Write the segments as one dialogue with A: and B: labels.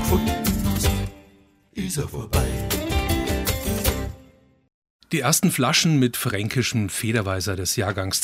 A: und ist er vorbei.
B: Die ersten Flaschen mit fränkischem Federweißer des Jahrgangs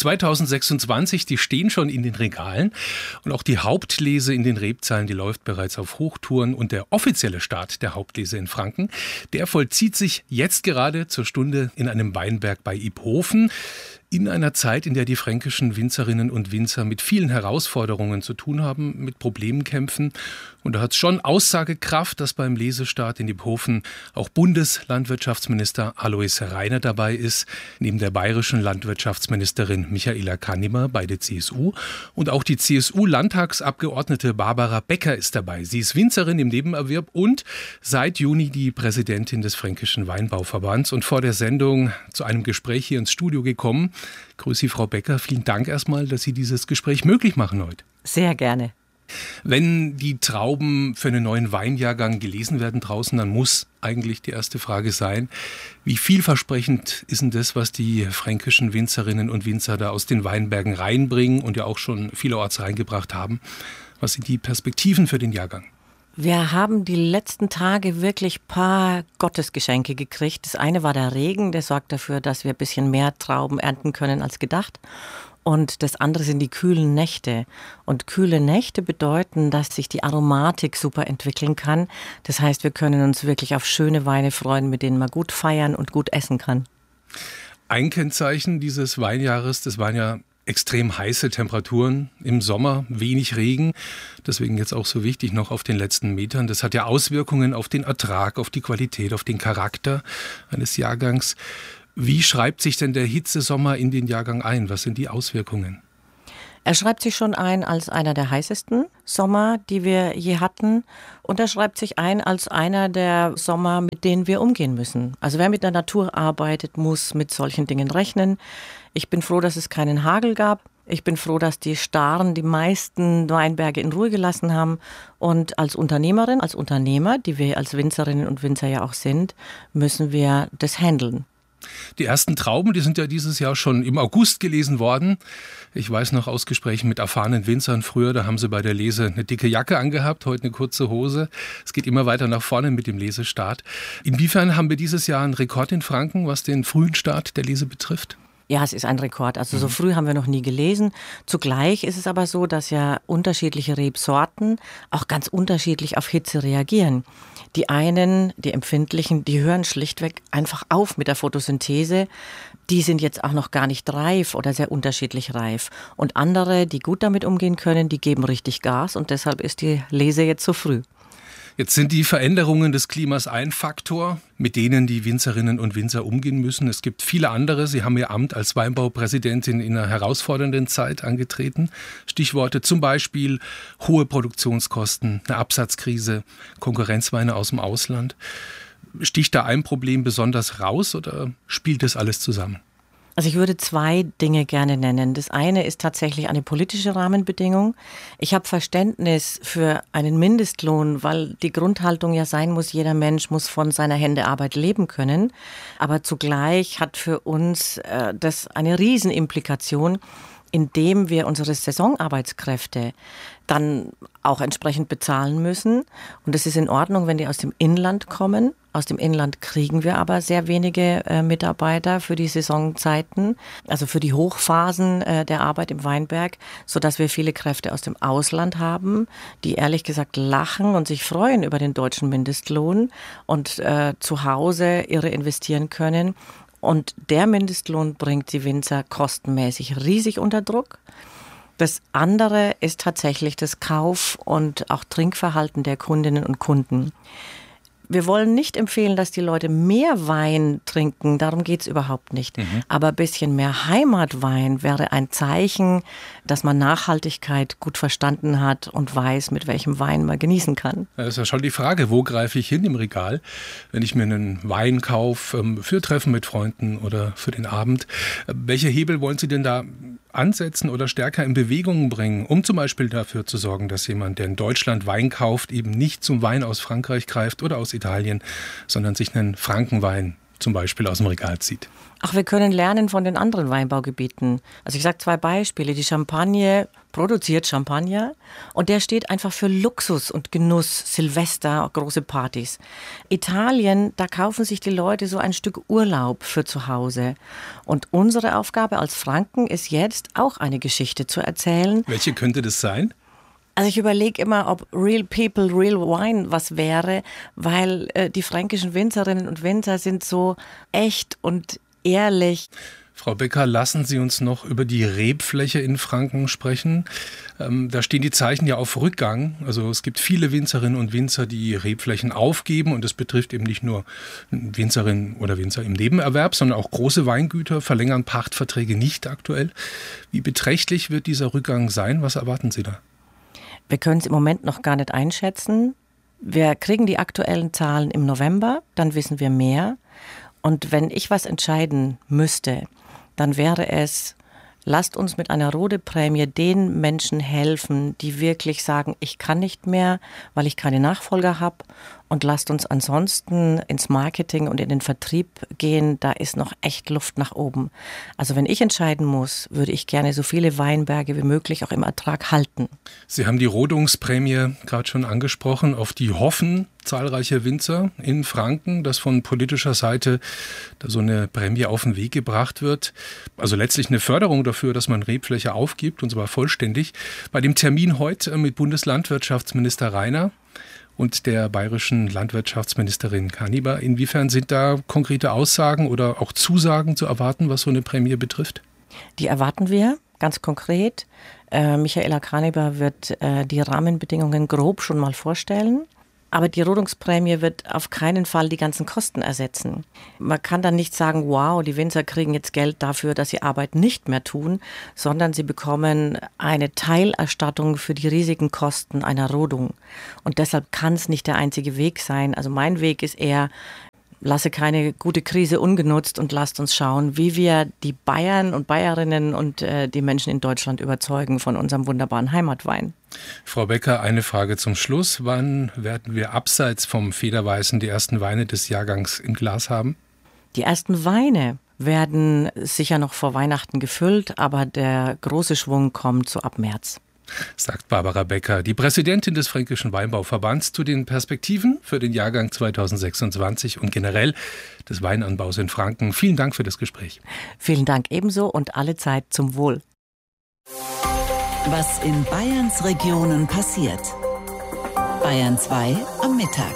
B: 2026, die stehen schon in den Regalen. Und auch die Hauptlese in den Rebzahlen, die läuft bereits auf Hochtouren. Und der offizielle Start der Hauptlese in Franken, der vollzieht sich jetzt gerade zur Stunde in einem Weinberg bei Iphofen. In einer Zeit, in der die fränkischen Winzerinnen und Winzer mit vielen Herausforderungen zu tun haben, mit Problemen kämpfen. Und da hat es schon Aussagekraft, dass beim Lesestart in Iphofen auch Bundeslandwirtschaftsminister Alois Rainer dabei ist, neben der bayerischen Landwirtschaftsministerin Michaela Kannimer, beide CSU. Und auch die CSU-Landtagsabgeordnete Barbara Becker ist dabei. Sie ist Winzerin im Nebenerwerb und seit Juni die Präsidentin des Fränkischen Weinbauverbands und vor der Sendung zu einem Gespräch hier ins Studio gekommen. Grüß Sie, Frau Becker. Vielen Dank erstmal, dass Sie dieses Gespräch möglich machen heute.
C: Sehr gerne.
B: Wenn die Trauben für einen neuen Weinjahrgang gelesen werden draußen, dann muss eigentlich die erste Frage sein, wie vielversprechend ist denn das, was die fränkischen Winzerinnen und Winzer da aus den Weinbergen reinbringen und ja auch schon vielerorts reingebracht haben? Was sind die Perspektiven für den Jahrgang?
C: Wir haben die letzten Tage wirklich ein paar Gottesgeschenke gekriegt. Das eine war der Regen, der sorgt dafür, dass wir ein bisschen mehr Trauben ernten können als gedacht. Und das andere sind die kühlen Nächte. Und kühle Nächte bedeuten, dass sich die Aromatik super entwickeln kann. Das heißt, wir können uns wirklich auf schöne Weine freuen, mit denen man gut feiern und gut essen kann.
B: Ein Kennzeichen dieses Weinjahres, das waren ja extrem heiße Temperaturen im Sommer, wenig Regen. Deswegen jetzt auch so wichtig noch auf den letzten Metern. Das hat ja Auswirkungen auf den Ertrag, auf die Qualität, auf den Charakter eines Jahrgangs. Wie schreibt sich denn der Hitzesommer in den Jahrgang ein? Was sind die Auswirkungen?
C: Er schreibt sich schon ein als einer der heißesten Sommer, die wir je hatten. Und er schreibt sich ein als einer der Sommer, mit denen wir umgehen müssen. Also wer mit der Natur arbeitet, muss mit solchen Dingen rechnen. Ich bin froh, dass es keinen Hagel gab. Ich bin froh, dass die Staren die meisten Weinberge in Ruhe gelassen haben. Und als Unternehmerin, als Unternehmer, die wir als Winzerinnen und Winzer ja auch sind, müssen wir das handeln.
B: Die ersten Trauben, die sind ja dieses Jahr schon im August gelesen worden. Ich weiß noch aus Gesprächen mit erfahrenen Winzern früher, da haben sie bei der Lese eine dicke Jacke angehabt, heute eine kurze Hose. Es geht immer weiter nach vorne mit dem Lesestart. Inwiefern haben wir dieses Jahr einen Rekord in Franken, was den frühen Start der Lese betrifft?
C: Ja, es ist ein Rekord. Also so früh haben wir noch nie gelesen. Zugleich ist es aber so, dass ja unterschiedliche Rebsorten auch ganz unterschiedlich auf Hitze reagieren. Die einen, die Empfindlichen, die hören schlichtweg einfach auf mit der Photosynthese. Die sind jetzt auch noch gar nicht reif oder sehr unterschiedlich reif. Und andere, die gut damit umgehen können, die geben richtig Gas und deshalb ist die Lese jetzt so früh.
B: Jetzt sind die Veränderungen des Klimas ein Faktor, mit denen die Winzerinnen und Winzer umgehen müssen. Es gibt viele andere. Sie haben Ihr Amt als Weinbaupräsidentin in einer herausfordernden Zeit angetreten. Stichworte zum Beispiel hohe Produktionskosten, eine Absatzkrise, Konkurrenzweine aus dem Ausland. Sticht da ein Problem besonders raus oder spielt das alles zusammen?
C: Also ich würde zwei Dinge gerne nennen. Das eine ist tatsächlich eine politische Rahmenbedingung. Ich habe Verständnis für einen Mindestlohn, weil die Grundhaltung ja sein muss, jeder Mensch muss von seiner Hände Arbeit leben können. Aber zugleich hat für uns das eine Riesenimplikation, indem wir unsere Saisonarbeitskräfte dann auch entsprechend bezahlen müssen. Und es ist in Ordnung, wenn die aus dem Inland kommen. Aus dem Inland kriegen wir aber sehr wenige Mitarbeiter für die Saisonzeiten, also für die Hochphasen der Arbeit im Weinberg, sodass wir viele Kräfte aus dem Ausland haben, die ehrlich gesagt lachen und sich freuen über den deutschen Mindestlohn und zu Hause irre investieren können. Und der Mindestlohn bringt die Winzer kostenmäßig riesig unter Druck. Das andere ist tatsächlich das Kauf- und auch Trinkverhalten der Kundinnen und Kunden. Wir wollen nicht empfehlen, dass die Leute mehr Wein trinken, darum geht es überhaupt nicht. Aber ein bisschen mehr Heimatwein wäre ein Zeichen, dass man Nachhaltigkeit gut verstanden hat und weiß, mit welchem Wein man genießen kann.
B: Das ist ja schon die Frage, wo greife ich hin im Regal, wenn ich mir einen Wein kaufe für Treffen mit Freunden oder für den Abend. Welche Hebel wollen Sie denn da ansetzen oder stärker in Bewegung bringen, um zum Beispiel dafür zu sorgen, dass jemand, der in Deutschland Wein kauft, eben nicht zum Wein aus Frankreich greift oder aus Italien, sondern sich einen Frankenwein zum Beispiel aus dem Regal zieht?
C: Ach, wir können lernen von den anderen Weinbaugebieten. Also ich sage 2 Beispiele. Die Champagne produziert Champagner und der steht einfach für Luxus und Genuss, Silvester, große Partys. Italien, da kaufen sich die Leute so ein Stück Urlaub für zu Hause. Und unsere Aufgabe als Franken ist jetzt auch eine Geschichte zu erzählen.
B: Welche könnte das sein?
C: Also ich überlege immer, ob Real People, Real Wine was wäre, weil die fränkischen Winzerinnen und Winzer sind so echt und ehrlich.
B: Frau Becker, lassen Sie uns noch über die Rebfläche in Franken sprechen. Da stehen die Zeichen ja auf Rückgang. Also es gibt viele Winzerinnen und Winzer, die Rebflächen aufgeben. Und das betrifft eben nicht nur Winzerinnen oder Winzer im Nebenerwerb, sondern auch große Weingüter verlängern Pachtverträge nicht aktuell. Wie beträchtlich wird dieser Rückgang sein? Was erwarten Sie da?
C: Wir können es im Moment noch gar nicht einschätzen. Wir kriegen die aktuellen Zahlen im November, dann wissen wir mehr. Und wenn ich was entscheiden müsste, dann wäre es, lasst uns mit einer Rode-Prämie den Menschen helfen, die wirklich sagen, ich kann nicht mehr, weil ich keine Nachfolger habe. Und lasst uns ansonsten ins Marketing und in den Vertrieb gehen. Da ist noch echt Luft nach oben. Also wenn ich entscheiden muss, würde ich gerne so viele Weinberge wie möglich auch im Ertrag halten.
B: Sie haben die Rodungsprämie gerade schon angesprochen. Auf die hoffen zahlreiche Winzer in Franken, dass von politischer Seite da so eine Prämie auf den Weg gebracht wird. Also letztlich eine Förderung dafür, dass man Rebfläche aufgibt, und zwar vollständig. Bei dem Termin heute mit Bundeslandwirtschaftsminister Rainer und der bayerischen Landwirtschaftsministerin Kaniber. Inwiefern sind da konkrete Aussagen oder auch Zusagen zu erwarten, was so eine Prämie betrifft?
C: Die erwarten wir ganz konkret. Michaela Kaniber wird die Rahmenbedingungen grob schon mal vorstellen. Aber die Rodungsprämie wird auf keinen Fall die ganzen Kosten ersetzen. Man kann dann nicht sagen, wow, die Winzer kriegen jetzt Geld dafür, dass sie Arbeit nicht mehr tun, sondern sie bekommen eine Teilerstattung für die riesigen Kosten einer Rodung. Und deshalb kann es nicht der einzige Weg sein. Also mein Weg ist eher, lasse keine gute Krise ungenutzt und lasst uns schauen, wie wir die Bayern und Bayerinnen und die Menschen in Deutschland überzeugen von unserem wunderbaren Heimatwein.
B: Frau Becker, eine Frage zum Schluss. Wann werden wir abseits vom Federweißen die ersten Weine des Jahrgangs im Glas haben?
C: Die ersten Weine werden sicher noch vor Weihnachten gefüllt, aber der große Schwung kommt so ab März.
B: Sagt Barbara Becker, die Präsidentin des Fränkischen Weinbauverbands, zu den Perspektiven für den Jahrgang 2026 und generell des Weinanbaus in Franken. Vielen Dank für das Gespräch.
C: Vielen Dank ebenso und alle Zeit zum Wohl.
D: Was in Bayerns Regionen passiert. Bayern 2 am Mittag.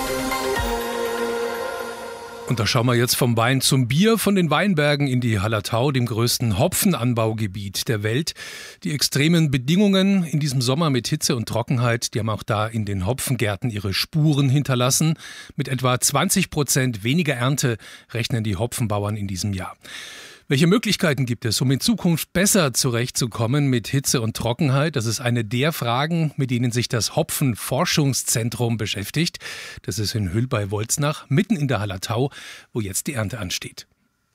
B: Und da schauen wir jetzt vom Wein zum Bier, von den Weinbergen in die Hallertau, dem größten Hopfenanbaugebiet der Welt. Die extremen Bedingungen in diesem Sommer mit Hitze und Trockenheit, die haben auch da in den Hopfengärten ihre Spuren hinterlassen. Mit etwa 20% weniger Ernte rechnen die Hopfenbauern in diesem Jahr. Welche Möglichkeiten gibt es, um in Zukunft besser zurechtzukommen mit Hitze und Trockenheit? Das ist eine der Fragen, mit denen sich das Hopfenforschungszentrum beschäftigt. Das ist in Hüll bei Wolznach, mitten in der Hallertau, wo jetzt die Ernte ansteht.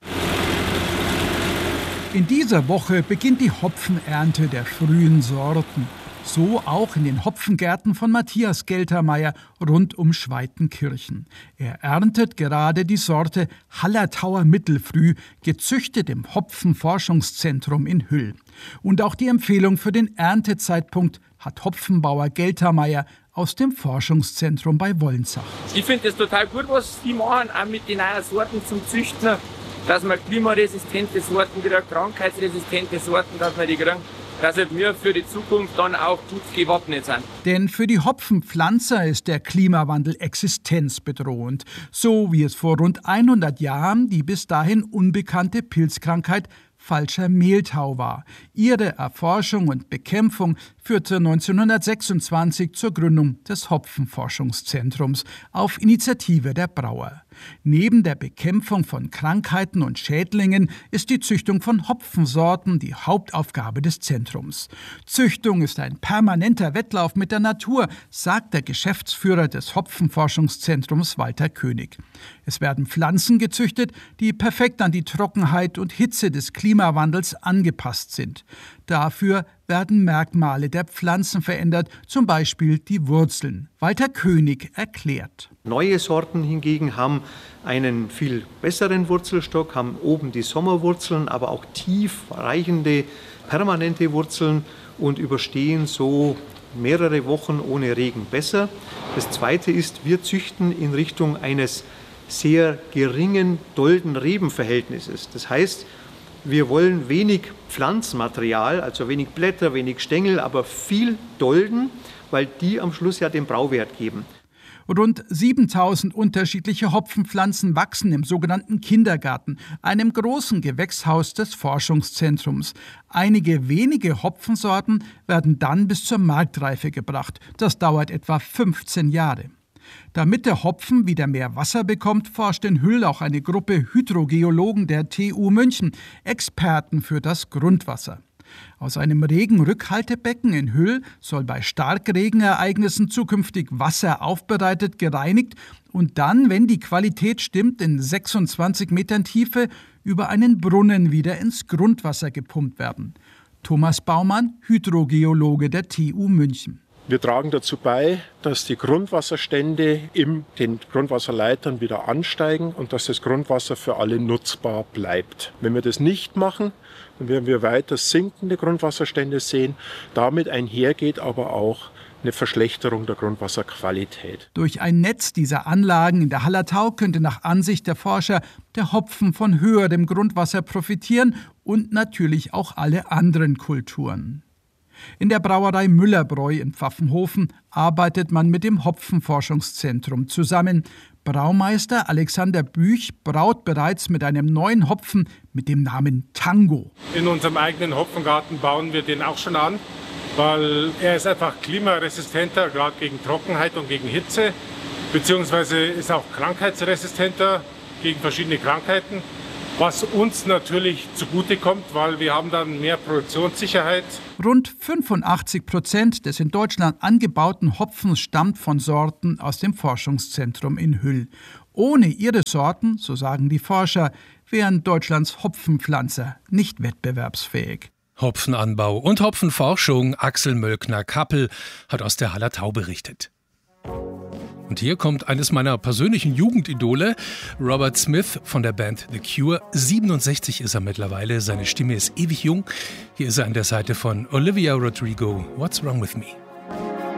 E: In dieser Woche beginnt die Hopfenernte der frühen Sorten. So auch in den Hopfengärten von Matthias Geltermeier rund um Schweitenkirchen. Er erntet gerade die Sorte Hallertauer Mittelfrüh, gezüchtet im Hopfenforschungszentrum in Hüll. Und auch die Empfehlung für den Erntezeitpunkt hat Hopfenbauer Geltermeier aus dem Forschungszentrum bei Wolnzach.
F: Ich finde es total gut, was die machen, auch mit den neuen Sorten zum Züchten, dass man klimaresistente Sorten, wieder krankheitsresistente Sorten, dass man die kriegen, dass wir für die Zukunft dann auch gut gewappnet sind.
E: Denn für die Hopfenpflanzer ist der Klimawandel existenzbedrohend. So wie es vor rund 100 Jahren die bis dahin unbekannte Pilzkrankheit falscher Mehltau war. Ihre Erforschung und Bekämpfung führte 1926 zur Gründung des Hopfenforschungszentrums auf Initiative der Brauer. Neben der Bekämpfung von Krankheiten und Schädlingen ist die Züchtung von Hopfensorten die Hauptaufgabe des Zentrums. Züchtung ist ein permanenter Wettlauf mit der Natur, sagt der Geschäftsführer des Hopfenforschungszentrums Walter König. Es werden Pflanzen gezüchtet, die perfekt an die Trockenheit und Hitze des Klimawandels angepasst sind. Dafür werden Merkmale der Pflanzen verändert, zum Beispiel die Wurzeln. Walter König erklärt.
G: Neue Sorten hingegen haben einen viel besseren Wurzelstock, haben oben die Sommerwurzeln, aber auch tief reichende, permanente Wurzeln und überstehen so mehrere Wochen ohne Regen besser. Das Zweite ist, wir züchten in Richtung eines sehr geringen Dolden-Reben-Verhältnisses. Das heißt, wir wollen wenig Pflanzenmaterial, also wenig Blätter, wenig Stängel, aber viel Dolden, weil die am Schluss ja den Brauwert geben.
E: Rund 7000 unterschiedliche Hopfenpflanzen wachsen im sogenannten Kindergarten, einem großen Gewächshaus des Forschungszentrums. Einige wenige Hopfensorten werden dann bis zur Marktreife gebracht. Das dauert etwa 15 Jahre. Damit der Hopfen wieder mehr Wasser bekommt, forscht in Hüll auch eine Gruppe Hydrogeologen der TU München, Experten für das Grundwasser. Aus einem Regenrückhaltebecken in Hüll soll bei Starkregenereignissen zukünftig Wasser aufbereitet, gereinigt und dann, wenn die Qualität stimmt, in 26 Metern Tiefe über einen Brunnen wieder ins Grundwasser gepumpt werden. Thomas Baumann, Hydrogeologe der TU München.
H: Wir tragen dazu bei, dass die Grundwasserstände in den Grundwasserleitern wieder ansteigen und dass das Grundwasser für alle nutzbar bleibt. Wenn wir das nicht machen, dann werden wir weiter sinkende Grundwasserstände sehen. Damit einhergeht aber auch eine Verschlechterung der Grundwasserqualität.
E: Durch ein Netz dieser Anlagen in der Hallertau könnte nach Ansicht der Forscher der Hopfen von höherem Grundwasser profitieren und natürlich auch alle anderen Kulturen. In der Brauerei Müller-Bräu in Pfaffenhofen arbeitet man mit dem Hopfenforschungszentrum zusammen. Braumeister Alexander Büch braut bereits mit einem neuen Hopfen mit dem Namen Tango.
I: In unserem eigenen Hopfengarten bauen wir den auch schon an, weil er ist einfach klimaresistenter, gerade gegen Trockenheit und gegen Hitze, beziehungsweise ist auch krankheitsresistenter gegen verschiedene Krankheiten. Was uns natürlich zugutekommt, weil wir haben dann mehr Produktionssicherheit.
E: Rund 85% des in Deutschland angebauten Hopfens stammt von Sorten aus dem Forschungszentrum in Hüll. Ohne ihre Sorten, so sagen die Forscher, wären Deutschlands Hopfenpflanzer nicht wettbewerbsfähig.
B: Hopfenanbau und Hopfenforschung, Axel Mölkner-Kappel hat aus der Hallertau berichtet. Und hier kommt eines meiner persönlichen Jugendidole, Robert Smith von der Band The Cure. 67 ist er mittlerweile, seine Stimme ist ewig jung. Hier ist er an der Seite von Olivia Rodrigo, What's Wrong With Me?